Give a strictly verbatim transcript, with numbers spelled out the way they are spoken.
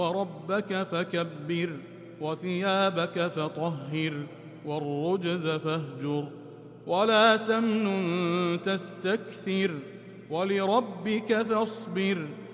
وربك فكبر وثيابك فطهر والرجز فاهجر ولا تمنن تستكثر ولربك فاصبر